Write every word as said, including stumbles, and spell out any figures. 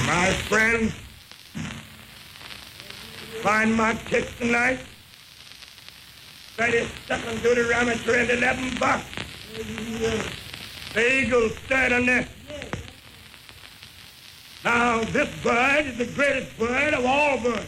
My friends, find my ticket tonight. thirty-second duty ramateur at eleven bucks. The Eagle stayed on this. Now, this bird is the greatest bird of all birds.